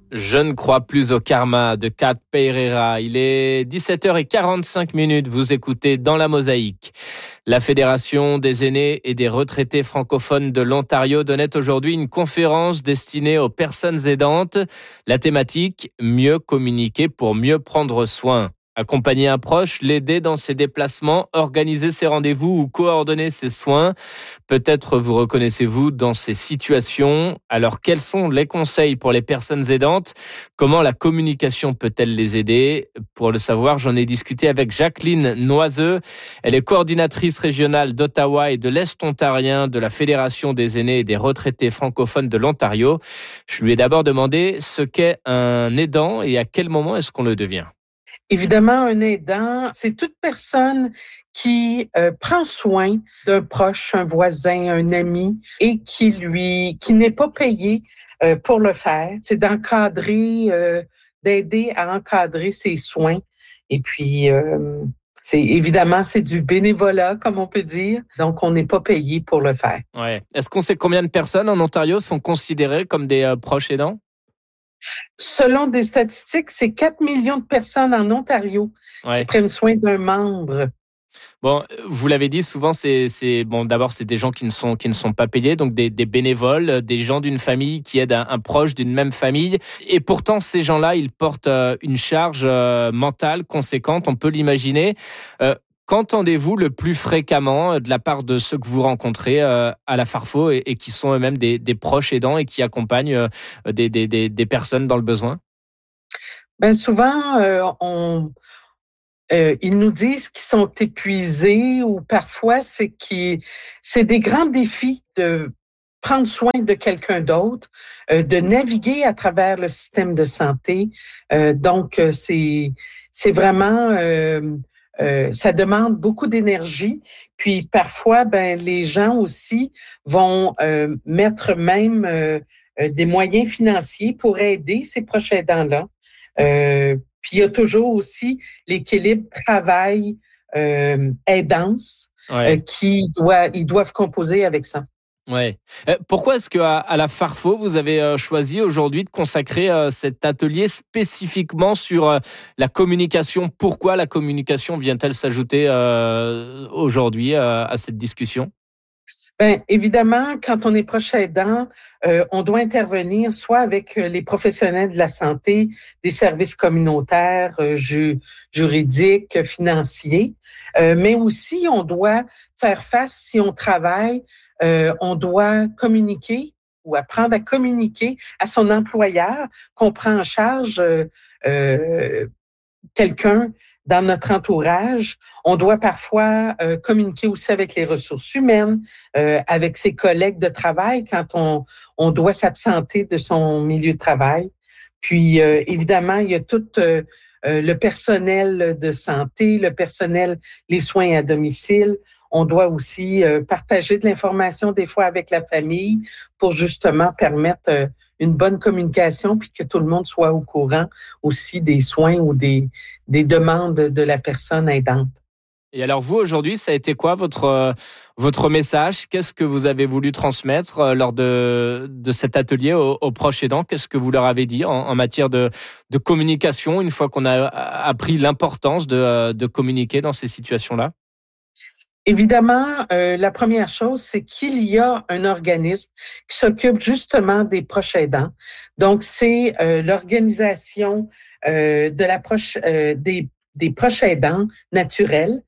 Je ne crois plus au karma de Kat Pereira. Il est 17h45. Vous écoutez Dans la Mosaïque. La Fédération des aînés et des retraités francophones de l'Ontario donnait aujourd'hui une conférence destinée aux personnes aidantes. La thématique, mieux communiquer pour mieux prendre soin. Accompagner un proche, l'aider dans ses déplacements, organiser ses rendez-vous ou coordonner ses soins. Peut-être vous reconnaissez-vous dans ces situations. Alors, quels sont les conseils pour les personnes aidantes ? Comment la communication peut-elle les aider ? Pour le savoir, j'en ai discuté avec Jacqueline Noiseux. Elle est coordinatrice régionale d'Ottawa et de l'Est ontarien de la Fédération des aînés et des retraités francophones de l'Ontario. Je lui ai d'abord demandé ce qu'est un aidant et à quel moment est-ce qu'on le devient. Évidemment, un aidant, c'est toute personne qui prend soin d'un proche, un voisin, un ami et qui n'est pas payé pour le faire. C'est d'aider à encadrer ses soins. Et puis, c'est du bénévolat, comme on peut dire. Donc, on n'est pas payé pour le faire. Ouais. Est-ce qu'on sait combien de personnes en Ontario sont considérées comme des proches aidants? Selon des statistiques, c'est 4 millions de personnes en Ontario qui prennent soin d'un membre. Bon, vous l'avez dit, souvent, d'abord, c'est des gens qui ne sont pas payés, donc des bénévoles, des gens d'une famille qui aident un proche d'une même famille. Et pourtant, ces gens-là, ils portent une charge mentale conséquente, on peut l'imaginer. Qu'entendez-vous le plus fréquemment de la part de ceux que vous rencontrez à la Farfo et qui sont eux-mêmes des proches aidants et qui accompagnent des personnes dans le besoin? Bien souvent, ils nous disent qu'ils sont épuisés ou parfois c'est des grands défis de prendre soin de quelqu'un d'autre, de naviguer à travers le système de santé. Donc, c'est vraiment... ça demande beaucoup d'énergie. Puis parfois, les gens aussi vont mettre même des moyens financiers pour aider ces proches aidants-là. Puis il y a toujours aussi l'équilibre travail-aidance ils doivent composer avec ça. Ouais. Pourquoi est-ce qu'à la Farfo, vous avez choisi aujourd'hui de consacrer cet atelier spécifiquement sur la communication ? Pourquoi la communication vient-elle s'ajouter aujourd'hui à cette discussion ? Bien, évidemment, quand on est proche aidant, on doit intervenir soit avec les professionnels de la santé, des services communautaires, juridiques, financiers, mais aussi on doit faire face, si on travaille, on doit communiquer ou apprendre à communiquer à son employeur qu'on prend en charge quelqu'un dans notre entourage. On doit parfois communiquer aussi avec les ressources humaines, avec ses collègues de travail quand on doit s'absenter de son milieu de travail. Puis, évidemment, il y a tout le personnel de santé, les soins à domicile. On doit aussi partager de l'information des fois avec la famille pour justement permettre une bonne communication puis que tout le monde soit au courant aussi des soins ou des demandes de la personne aidante. Et alors vous, aujourd'hui, ça a été quoi votre message ? Qu'est-ce que vous avez voulu transmettre lors de cet atelier aux proches aidants ? Qu'est-ce que vous leur avez dit en matière de communication une fois qu'on a appris l'importance de communiquer dans ces situations-là ? Évidemment, la première chose, c'est qu'il y a un organisme qui s'occupe justement des proches aidants. Donc, c'est l'organisation des proches aidants naturels.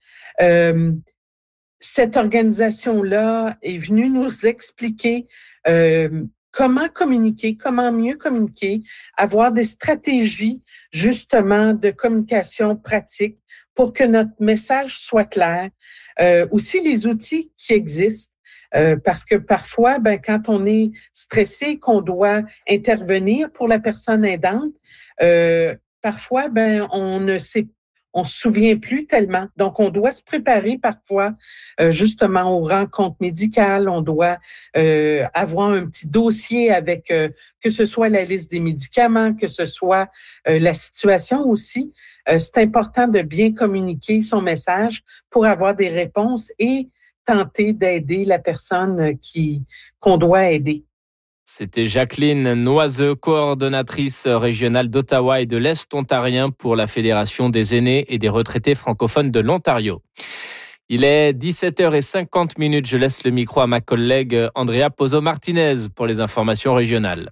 Cette organisation-là est venue nous expliquer comment communiquer, comment mieux communiquer, avoir des stratégies justement de communication pratique pour que notre message soit clair. Aussi les outils qui existent, parce que parfois, quand on est stressé, qu'on doit intervenir pour la personne aidante, parfois, on se souvient plus tellement. Donc, on doit se préparer parfois justement aux rencontres médicales. On doit avoir un petit dossier avec que ce soit la liste des médicaments, que ce soit la situation aussi. C'est important de bien communiquer son message pour avoir des réponses et tenter d'aider la personne qu'on doit aider. C'était Jacqueline Noiseux, coordonnatrice régionale d'Ottawa et de l'Est ontarien pour la Fédération des aînés et des retraités francophones de l'Ontario. Il est 17h50. Je laisse le micro à ma collègue Andrea Pozo-Martinez pour les informations régionales.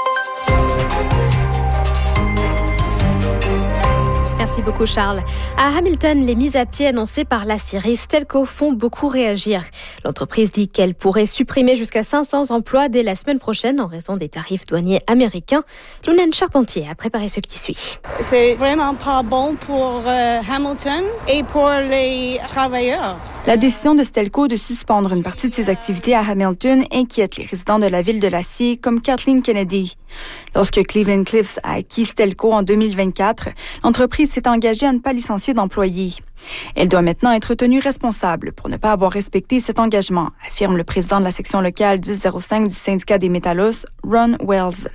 Merci beaucoup Charles. À Hamilton, les mises à pied annoncées par l'aciérie Stelco font beaucoup réagir. L'entreprise dit qu'elle pourrait supprimer jusqu'à 500 emplois dès la semaine prochaine en raison des tarifs douaniers américains. Lunane Charpentier a préparé ce qui suit. C'est vraiment pas bon pour Hamilton et pour les travailleurs. La décision de Stelco de suspendre une partie de ses activités à Hamilton inquiète les résidents de la ville de l'acier comme Kathleen Kennedy. Lorsque Cleveland Cliffs a acquis Stelco en 2024, l'entreprise s'est engagée à ne pas licencier d'employés. Elle doit maintenant être tenue responsable pour ne pas avoir respecté cet engagement, affirme le président de la section locale 1005 du syndicat des métallos, Ron Wells.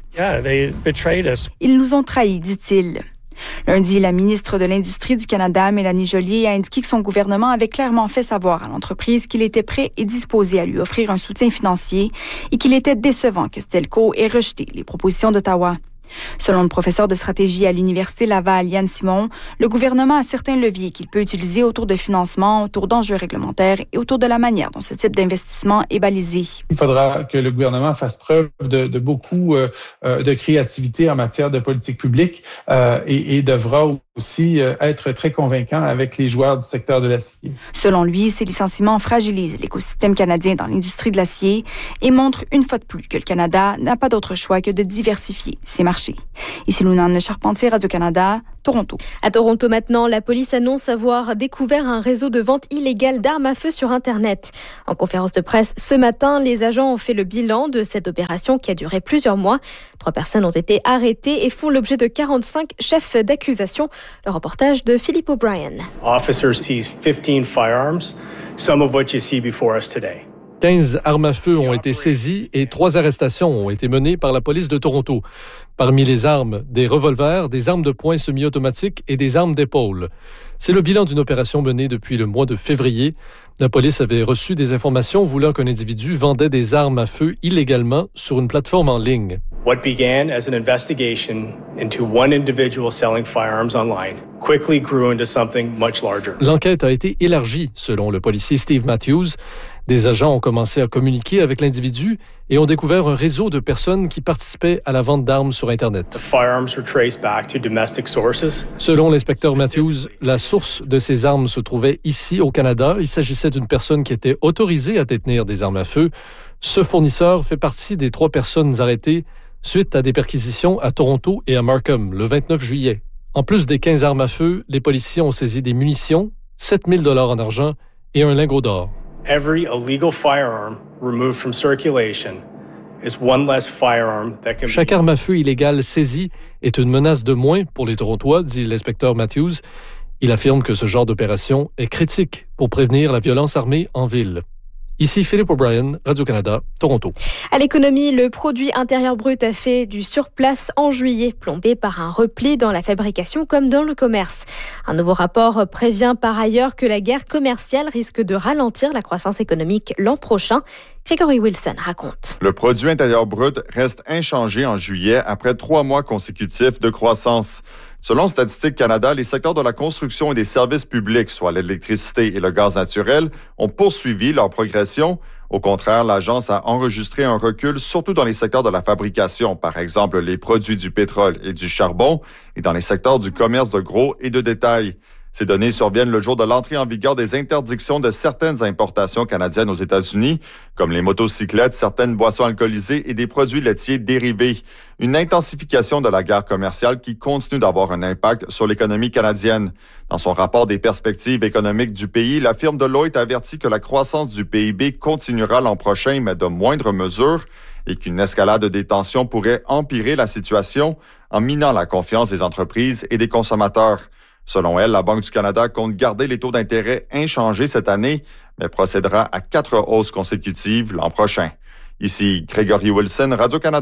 Ils nous ont trahis, dit-il. Lundi, la ministre de l'Industrie du Canada, Mélanie Joly, a indiqué que son gouvernement avait clairement fait savoir à l'entreprise qu'il était prêt et disposé à lui offrir un soutien financier et qu'il était décevant que Stelco ait rejeté les propositions d'Ottawa. Selon le professeur de stratégie à l'Université Laval, Yann Simon, le gouvernement a certains leviers qu'il peut utiliser autour de financement, autour d'enjeux réglementaires et autour de la manière dont ce type d'investissement est balisé. Il faudra que le gouvernement fasse preuve de beaucoup de créativité en matière de politique publique et devra aussi être très convaincant avec les joueurs du secteur de l'acier. Selon lui, ces licenciements fragilisent l'écosystème canadien dans l'industrie de l'acier et montrent une fois de plus que le Canada n'a pas d'autre choix que de diversifier ses marchés. Ici Lunane Charpentier, Radio-Canada, Toronto. À Toronto maintenant, la police annonce avoir découvert un réseau de vente illégale d'armes à feu sur Internet. En conférence de presse ce matin, les agents ont fait le bilan de cette opération qui a duré plusieurs mois. 3 personnes ont été arrêtées et font l'objet de 45 chefs d'accusation. Le reportage de Philippe O'Brien. Officers seized 15 firearms, some of what you see before us today. 15 armes à feu ont été saisies et 3 arrestations ont été menées par la police de Toronto. Parmi les armes, des revolvers, des armes de poing semi-automatiques et des armes d'épaule. C'est le bilan d'une opération menée depuis le mois de février. La police avait reçu des informations voulant qu'un individu vendait des armes à feu illégalement sur une plateforme en ligne. What began as an investigation into one individual selling firearms online quickly grew into something much larger. L'enquête a été élargie, selon le policier Steve Matthews. Des agents ont commencé à communiquer avec l'individu et ont découvert un réseau de personnes qui participaient à la vente d'armes sur Internet. The firearms were traced back to domestic sources. Selon l'inspecteur Matthews, la source de ces armes se trouvait ici au Canada. Il s'agissait d'une personne qui était autorisée à détenir des armes à feu. Ce fournisseur fait partie des 3 personnes arrêtées suite à des perquisitions à Toronto et à Markham le 29 juillet. En plus des 15 armes à feu, les policiers ont saisi des munitions, 7 000 $ en argent et un lingot d'or. Every illegal firearm removed from circulation is one less firearm that can be... Chaque arme à feu illégale saisie est une menace de moins pour les Torontois, dit l'inspecteur Matthews. Il affirme que ce genre d'opération est critique pour prévenir la violence armée en ville. Ici Philippe O'Brien, Radio-Canada, Toronto. À l'économie, le produit intérieur brut a fait du surplace en juillet, plombé par un repli dans la fabrication comme dans le commerce. Un nouveau rapport prévient par ailleurs que la guerre commerciale risque de ralentir la croissance économique l'an prochain. Gregory Wilson raconte. Le produit intérieur brut reste inchangé en juillet après 3 mois consécutifs de croissance. Selon Statistique Canada, les secteurs de la construction et des services publics, soit l'électricité et le gaz naturel, ont poursuivi leur progression. Au contraire, l'agence a enregistré un recul, surtout dans les secteurs de la fabrication, par exemple les produits du pétrole et du charbon, et dans les secteurs du commerce de gros et de détail. Ces données surviennent le jour de l'entrée en vigueur des interdictions de certaines importations canadiennes aux États-Unis, comme les motocyclettes, certaines boissons alcoolisées et des produits laitiers dérivés. Une intensification de la guerre commerciale qui continue d'avoir un impact sur l'économie canadienne. Dans son rapport des perspectives économiques du pays, la firme Deloitte avertit que la croissance du PIB continuera l'an prochain, mais de moindre mesure, et qu'une escalade des tensions pourrait empirer la situation en minant la confiance des entreprises et des consommateurs. Selon elle, la Banque du Canada compte garder les taux d'intérêt inchangés cette année, mais procédera à 4 hausses consécutives l'an prochain. Ici Gregory Wilson, Radio-Canada,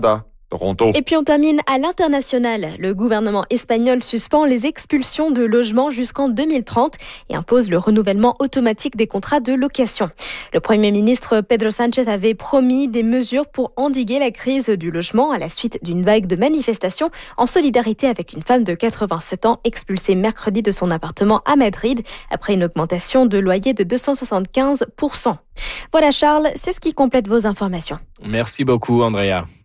Toronto. Et puis on termine à l'international. Le gouvernement espagnol suspend les expulsions de logements jusqu'en 2030 et impose le renouvellement automatique des contrats de location. Le Premier ministre Pedro Sánchez avait promis des mesures pour endiguer la crise du logement à la suite d'une vague de manifestations en solidarité avec une femme de 87 ans expulsée mercredi de son appartement à Madrid après une augmentation de loyer de 275%. Voilà Charles, c'est ce qui complète vos informations. Merci beaucoup Andrea.